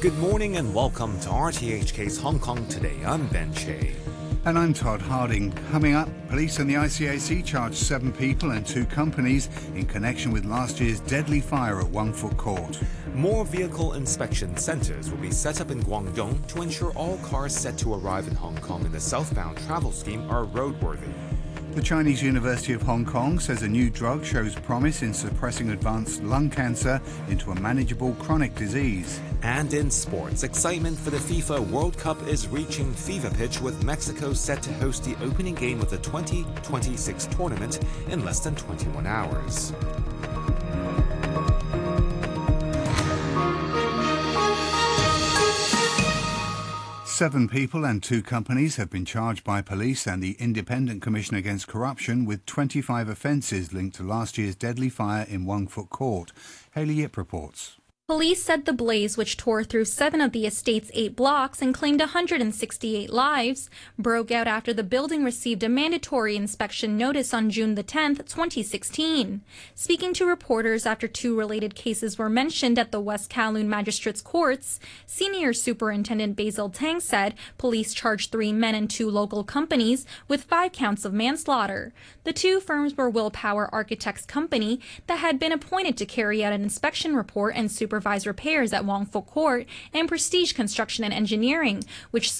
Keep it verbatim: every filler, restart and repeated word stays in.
Good morning and welcome to R T H K's Hong Kong Today. I'm Ben Che. And I'm Todd Harding. Coming up, police and the I C A C charged seven people and two companies in connection with last year's deadly fire at Wong Fuk Court. More vehicle inspection centres will be set up in Guangdong to ensure all cars set to arrive in Hong Kong in the southbound travel scheme are roadworthy. The Chinese University of Hong Kong says a new drug shows promise in suppressing advanced lung cancer into a manageable chronic disease. And in sports, excitement for the FIFA World Cup is reaching fever pitch, with Mexico set to host the opening game of the twenty twenty-six tournament in less than twenty-one hours. Seven people and two companies have been charged by police and the Independent Commission Against Corruption with twenty-five offences linked to last year's deadly fire in Wong Fuk Court. Hayley Yip reports. Police said the blaze, which tore through seven of the estate's eight blocks and claimed one hundred sixty-eight lives, broke out after the building received a mandatory inspection notice on June the tenth, twenty sixteen. Speaking to reporters after two related cases were mentioned at the West Kowloon Magistrates Courts, Senior Superintendent Basil Tang said police charged three men and two local companies with five counts of manslaughter. The two firms were Willpower Architects Company, that had been appointed to carry out an inspection report and supervise repairs at Wong Fuk Court, and Prestige Construction and Engineering, which